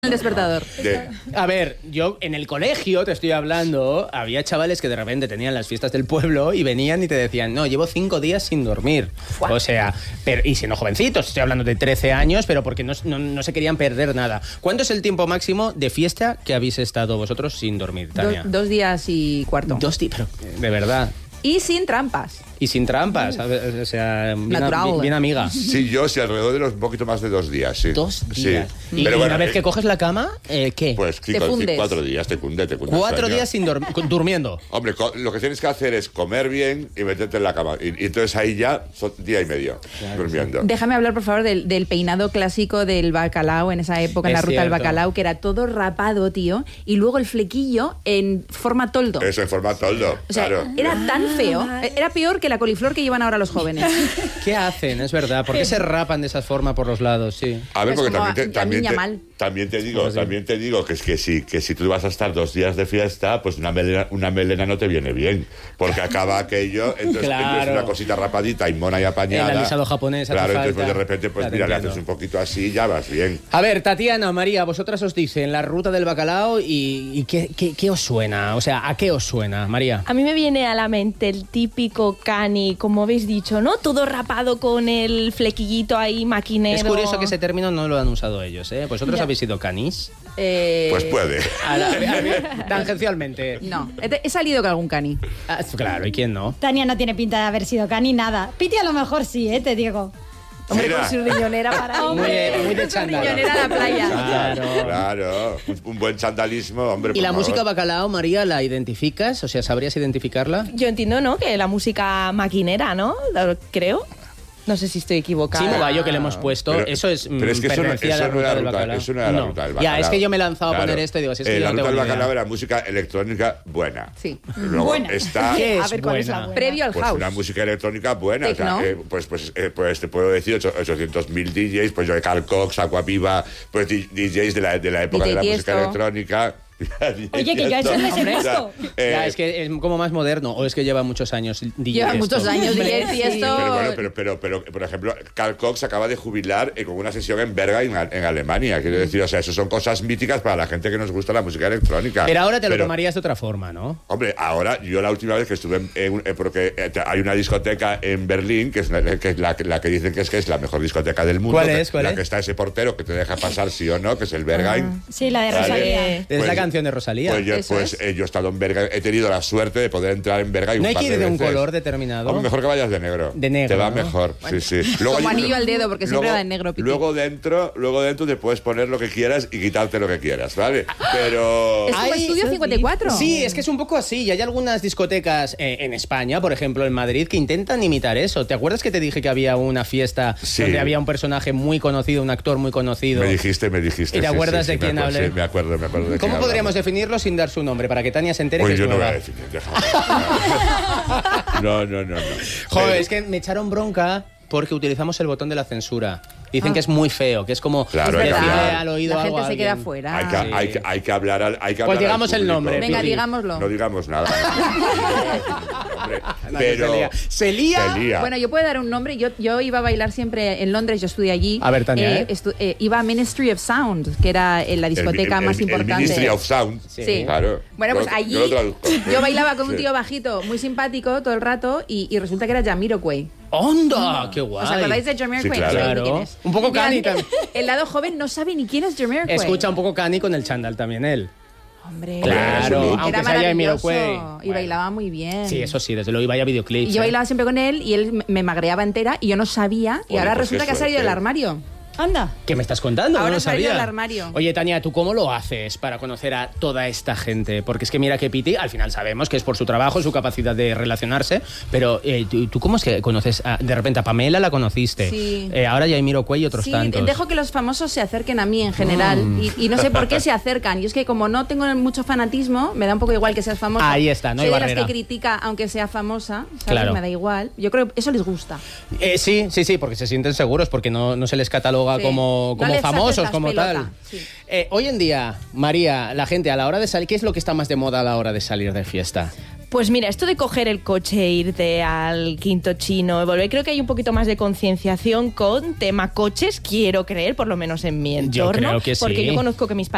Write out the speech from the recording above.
El despertador. A ver, yo en el colegio, te estoy hablando, había chavales que de repente tenían las fiestas del pueblo y venían y te decían, no, llevo 5 días sin dormir. O sea, y siendo jovencitos, estoy hablando de 13 años, pero porque no se querían perder nada. ¿Cuánto es el tiempo máximo de fiesta que habéis estado vosotros sin dormir, Tania? 2 días y cuarto. 2 días, pero de verdad. Y sin trampas. Y sin trampas, o sea, bien amiga. Sí, yo sí, alrededor de un poquito más de 2 días, sí. 2 días. Sí. Y Pero una bueno, vez que coges la cama, ¿qué? Pues te fundes. 4 días, te cunde. 4 días sin durmiendo. Hombre, lo que tienes que hacer es comer bien y meterte en la cama. Y entonces ahí ya son día y medio durmiendo. Déjame hablar, por favor, del peinado clásico del bacalao en esa época, en la ruta del bacalao, que era todo rapado, tío, y luego el flequillo en forma toldo. Eso, en forma toldo, O sea, claro. era tan feo, era peor que la coliflor que llevan ahora los jóvenes. ¿Qué hacen? Es verdad. ¿Por qué se rapan de esa forma por los lados? Sí. A ver, Es porque como también te digo que si tú vas a estar 2 días de fiesta, pues una melena no te viene bien, porque acaba aquello, entonces es una cosita rapadita y mona y apañada. El alisado japonés. Claro, entonces pues de repente, pues mira, le haces un poquito así y ya vas bien. A ver, Tatiana, María, vosotras os dicen la ruta del bacalao y ¿qué os suena? O sea, ¿a qué os suena, María? A mí me viene a la mente el típico cani, como habéis dicho, ¿no? Todo rapado con el flequillito ahí maquinero. Es curioso que ese término no lo han usado ellos, ¿eh? ¿Vosotros habéis sido canis? Pues puede. Tangencialmente. No, he salido con algún cani. Claro, ¿y quién no? Tania no tiene pinta de haber sido cani nada. Piti a lo mejor sí, te digo. Hombre, Mira. con su riñonera para Muy de chándal. Riñonera a la playa. Claro. Un buen chandalismo, hombre. ¿Y por la favor. música bacalao, María, la identificas? O sea, ¿sabrías identificarla? Yo entiendo, ¿no? Que la música maquinera, ¿no? Creo. No sé si estoy equivocada. Sí, Mogallo, que le hemos puesto. Pero- eso es pero es que eso no- pertenecía a eso la no ruta era del ruta- bacalao. eso no era la ruta del Ya, bacalao. es que yo me he lanzado a Claro. poner esto y digo, si es que yo la no ruta tengo del ni idea. bacalao era música electrónica buena. Sí. Luego Buena. está ¿Qué es A ver, ¿cuál es la buena? buena? Previo al pues house. una música electrónica buena. O sea, Tecno. pues te puedo decir 800.000 DJs, pues yo de Carl Cox, Aquaviva, pues DJs de la época DJ de la música Tiesto. electrónica. Oye, que yo a eso les he visto. Ya, es que es como más moderno, o es que lleva muchos años DJ Lleva esto. muchos años Hombre, DJ Tiesto. Pero bueno, pero por ejemplo, Carl Cox acaba de jubilar con una sesión en Bergheim, en Alemania. Quiero decir, o sea, eso son cosas míticas para la gente que nos gusta la música electrónica. Pero ahora te lo tomarías de otra forma, ¿no? Hombre, ahora, yo la última vez que estuve porque hay una discoteca en Berlín, que es la que dicen que es la mejor discoteca del mundo. ¿Cuál es? La que está ese portero que te deja pasar sí o no, que es el Bergheim. Sí, la de Vale. Rosalía. Es Pues- la canción de Rosalía. Eso es. Yo he estado en Bergheim, he tenido la suerte de poder entrar en Bergheim. ¿No hay par que ir de un veces. color determinado? Hombre, mejor que vayas de negro. De negro, Te va ¿no? mejor, sí. Como hay- anillo al dedo, porque siempre va en negro, Piqui. Luego dentro te puedes poner lo que quieras y quitarte lo que quieras, ¿vale? Pero... Es como Ay, Estudio 54. Sí, es que es un poco así. Y hay algunas discotecas en España, por ejemplo en Madrid, que intentan imitar eso. ¿Te acuerdas que te dije que había una fiesta Sí. donde había un personaje muy conocido, un actor muy conocido? Me dijiste. ¿Y te acuerdas de quién hablé? Sí, me acuerdo de ¿Cómo quién podríamos hablamos. definirlo sin dar su nombre? Para que Tania se entere Pues que es yo no voy a nueva. definir, déjame. No. Joder, Pero- es que me echaron bronca porque utilizamos el botón de la censura. Dicen que es muy feo, que es como Claro, decirle hay que hablar. al oído La algo gente a se queda alguien. fuera. Hay que hablar al Pues digamos al el público. nombre. Venga, Piqui. digámoslo. No digamos nada. Hombre, No, pero... se lía. Bueno, yo puedo dar un nombre. Yo iba a bailar siempre en Londres, yo estudié allí. A ver, Tania, iba a Ministry of Sound, que era la discoteca más el importante. Ministry of Sound. Sí. Claro. Bueno, pues allí Yo lo traduzco. yo bailaba con un Sí. tío bajito, muy simpático todo el rato, y resulta que era Jamiroquai. ¡Onda! ¡Qué guay! ¿Os acordáis de Jamiroquai? Sí, No claro. sabéis ni Claro. quién es. Un poco Mira, Cani también. El lado joven no sabe ni quién es Jamiroquai. Escucha un poco Cani con el chándal también él. Hombre, Claro, era aunque sea maravilloso Jamiroquai. y Bueno. bailaba muy bien. Sí, eso sí, desde luego iba a videoclips. Y yo bailaba siempre con él y él me magreaba entera y yo no sabía. Y Oye, ahora pues resulta qué que ha salido del suerte. armario. Anda. ¿Qué me estás contando? Ahora no lo ha salido sabía. del armario. Oye, Tania, ¿tú cómo lo haces para conocer a toda esta gente? Porque es que mira que Piti, al final sabemos que es por su trabajo, su capacidad de relacionarse, pero ¿tú cómo es que conoces? De repente a Pamela la conociste. Sí. Ahora ya hay Jamiroquai y otros Sí, tantos. dejo que los famosos se acerquen a mí en general y no sé por qué se acercan. Y es que como no tengo mucho fanatismo, me da un poco igual que seas famosa. Ahí está, no hay Soy de las barrera. que critica aunque sea famosa, ¿sabes? Claro. Me da igual. Yo creo que eso les gusta. Sí, porque se sienten seguros, porque no se les cataloga Sí. como No les haces famosos, las como pelota, tal. sí. Hoy en día, María, la gente a la hora de salir, ¿qué es lo que está más de moda a la hora de salir de fiesta? Pues mira, esto de coger el coche, irte al Quinto Chino, volver, creo que hay un poquito más de concienciación con tema coches, quiero creer, por lo menos en mi entorno. Yo creo que sí. Porque yo conozco que mis padres